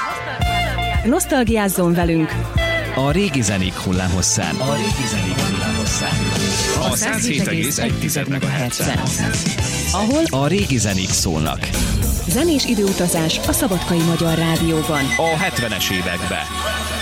Nosztalgiázzon velünk! A régi zenék hullámhosszán. A 107,1 MHz-en. Ahol a régi zenék szólnak. zenés időutazás a Szabadkai Magyar Rádióban. A 70-es évekbe.